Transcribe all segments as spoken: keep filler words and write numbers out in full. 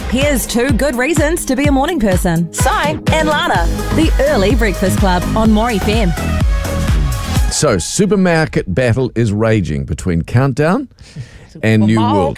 Here's two good reasons to be a morning person. Si and Lana. The Early Breakfast Club on More F M. So, supermarket battle is raging between Countdown and New World.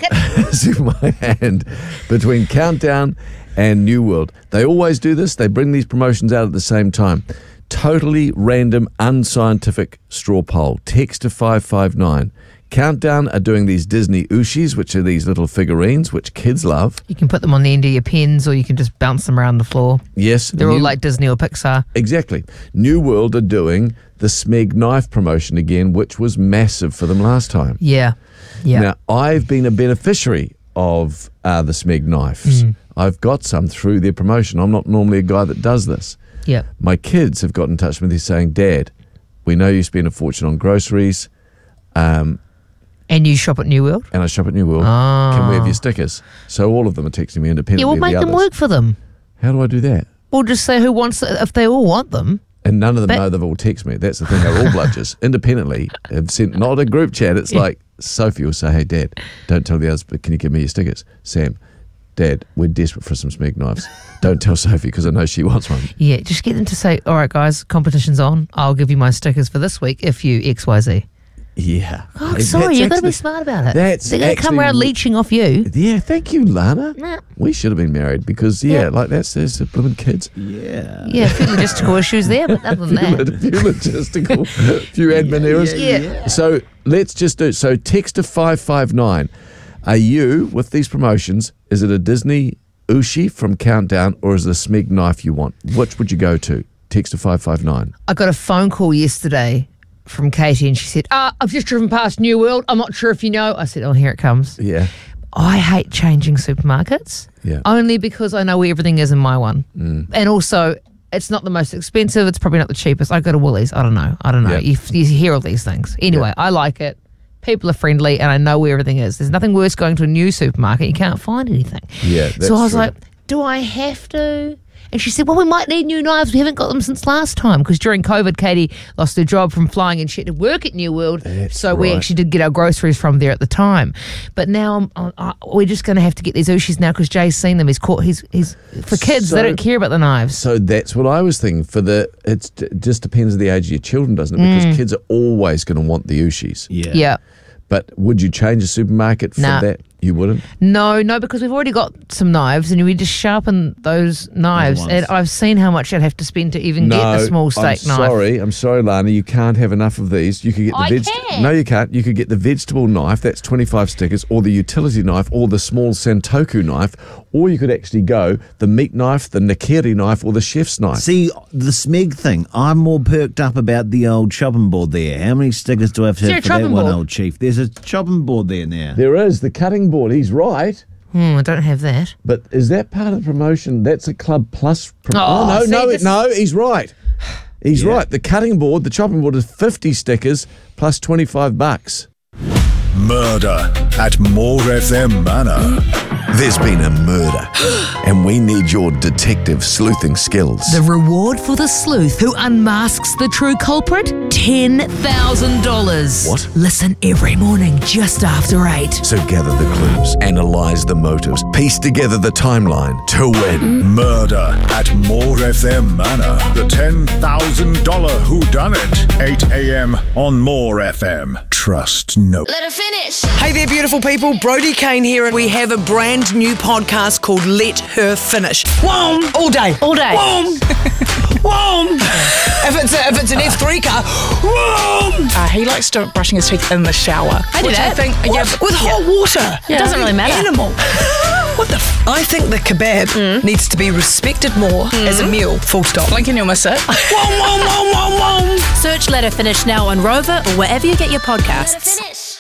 and between Countdown and New World. They always do this. They bring these promotions out at the same time. Totally random, unscientific straw poll. Text to five five nine. Countdown are doing these Disney Ooshis, which are these little figurines, which kids love. You can put them on the end of your pens or you can just bounce them around the floor. Yes. They're New, all like Disney or Pixar. Exactly. New World are doing the Smeg knife promotion again, which was massive for them last time. Yeah. Yeah. Now, I've been a beneficiary of uh, the Smeg knives. Mm. I've got some through their promotion. I'm not normally a guy that does this. Yeah. My kids have got in touch with me saying, Dad, we know you spend a fortune on groceries. Um, and you shop at New World? And I shop at New World. Oh. Can we have your stickers? So all of them are texting me independently. Yeah, we'll of make the them others. work for them. How do I do that? We'll just say who wants it, if they all want them. And none of them but, know they've all texted me. That's the thing. They're all bludgers. Independently, have sent, not a group chat. It's yeah. like Sophie will say, hey, Dad, don't tell the others, but can you give me your stickers? Sam, Dad, we're desperate for some Smeg knives. Don't tell Sophie because I know she wants one. Yeah, just get them to say, all right, guys, competition's on. I'll give you my stickers for this week if you X Y Z. Yeah. Oh, sorry, you've got to be smart about it. That's They're going to come around leeching off you. Yeah, thank you, Lana. Nah. We should have been married because, yeah, yeah. like that's there's the blooming kids. Yeah. Yeah, a few logistical issues there, but other than that. that. A few logistical, a few admin yeah, errors. Yeah, yeah. So let's just do, so text to five five nine. Are you, with these promotions, is it a Disney Ooshi from Countdown or is it a Smeg knife you want? Which would you go to? Text to five five nine. I got a phone call yesterday from Katie and she said, ah, I've just driven past New World. I'm not sure if you know. I said, oh, here it comes. Yeah. I hate changing supermarkets. Yeah. Only because I know where everything is in my one. Mm. And also, it's not the most expensive. It's probably not the cheapest. I go to Woolies. I don't know. I don't know. Yeah. You, you hear all these things. Anyway, Yeah. I like it. People are friendly and I know where everything is. There's nothing worse going to a new supermarket. You can't find anything. Yeah, that's So I was true. like, do I have to? And she said, well, we might need new knives. We haven't got them since last time because during COVID, Katie lost her job from flying and she had to work at New World. That's so we right. actually did get our groceries from there at the time. But now I'm, I'm, I, we're just going to have to get these Ooshis now because Jay's seen them. He's caught. He's he's for kids. So- they don't care about the knives. So that's what I was thinking. For the, it's, it just depends on the age of your children, doesn't it? Because kids are always going to want the Ooshis. Yeah. Yeah. But would you change a supermarket for Nah. that? You wouldn't? No, no, because we've already got some knives and we just sharpen those knives. ones. And I've seen how much I'd have to spend to even get a small steak I'm knife. sorry. I'm sorry, Lana. You can't have enough of these. You could get the I veg- can. No, you can't. You could get the vegetable knife. That's twenty-five stickers, or the utility knife, or the small Santoku knife, or you could actually go the meat knife, the nakiri knife, or the chef's knife. See, the Smeg thing, I'm more perked up about the old chopping board there. How many stickers do I have to Is there have a for that chopping one, board? old chief? There's a chopping board there now. There is the cutting board. He's right. Hmm, I don't have that. But is that part of the promotion? That's a Club Plus. Pro- Oh, no, see, no, this- no. He's right. He's Yeah. right. The cutting board, the chopping board is fifty stickers plus twenty-five bucks. Murder at More F M Manor. There's been a murder, and we need your detective sleuthing skills. The reward for the sleuth who unmasks the true culprit? ten thousand dollars. What? Listen every morning just after eight. So gather the clues, analyze the motives, piece together the timeline to win. Murder at More F M Manor. The ten thousand dollars whodunit. eight a.m. on More F M. Trust no. Let her finish. Hey there, beautiful people. Brody Kane here, and we have a brand new podcast called Let Her Finish. Whoom! All day. All day. Whoom! Whoom! If it's, a, if it's an F three car, whoom! Uh, he likes to brushing his teeth in the shower. I do which that. I think, What? yeah, With yeah. hot water. It doesn't really matter. Animal. What the f- I think the kebab needs to be respected more as a meal. Full stop. Blink and you'll miss it. Whoom, whoom, whoom, whoom, whoom. Search Let Her Finish now on Rover or wherever you get your podcasts.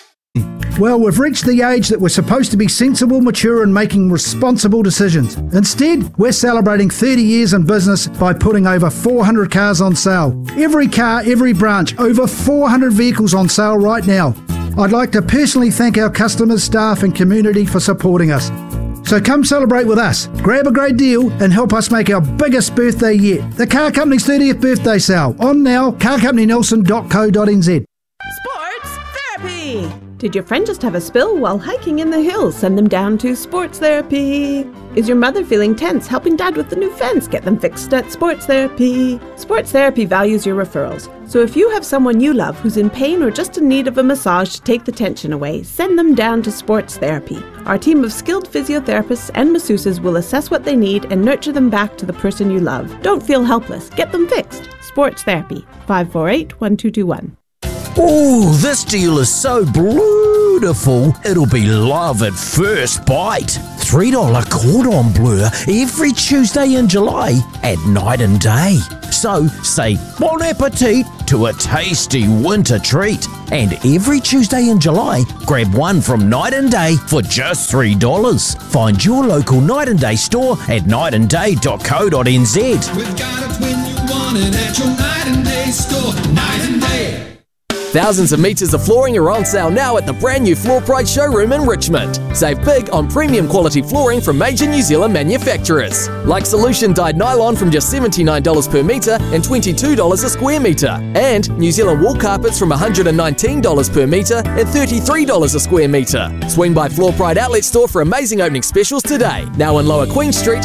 Well, we've reached the age that we're supposed to be sensible, mature and making responsible decisions. Instead, we're celebrating thirty years in business by putting over four hundred cars on sale. Every car, every branch, over four hundred vehicles on sale right now. I'd like to personally thank our customers, staff and community for supporting us. So come celebrate with us, grab a great deal and help us make our biggest birthday yet. The Car Company's thirtieth birthday sale. On now, car company nelson dot co dot n z. Sports therapy. Did your friend just have a spill while hiking in the hills? Send them down to Sports Therapy. Is your mother feeling tense? Helping dad with the new fence? Get them fixed at Sports Therapy. Sports Therapy values your referrals. So if you have someone you love who's in pain or just in need of a massage to take the tension away, send them down to Sports Therapy. Our team of skilled physiotherapists and masseuses will assess what they need and nurture them back to the person you love. Don't feel helpless. Get them fixed. Sports Therapy. five four eight, one two two one. Ooh, this deal is so beautiful, it'll be love at first bite. three dollar cordon bleu every Tuesday in July at night and day. So say bon appetit to a tasty winter treat. And every Tuesday in July, grab one from Night and Day for just three dollars. Find your local Night and Day store at night and day dot co dot n z. We've got it when you want it at your Night and Day store. Night and Day. Thousands of metres of flooring are on sale now at the brand new Floor Pride showroom in Richmond. Save big on premium quality flooring from major New Zealand manufacturers. Like Solution dyed nylon from just seventy-nine dollars per metre and twenty-two dollars a square metre. And New Zealand wool carpets from one hundred nineteen dollars per metre and thirty-three dollars a square metre. Swing by Floor Pride Outlet Store for amazing opening specials today. Now in Lower Queen Street